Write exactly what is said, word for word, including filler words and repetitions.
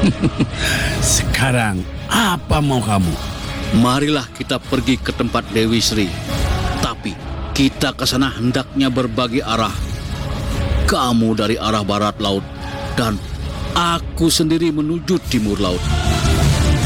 Sekarang apa mau kamu? Marilah kita pergi ke tempat Dewi Sri. Tapi kita ke sana hendaknya berbagi arah. Kamu dari arah barat laut dan aku sendiri menuju timur laut.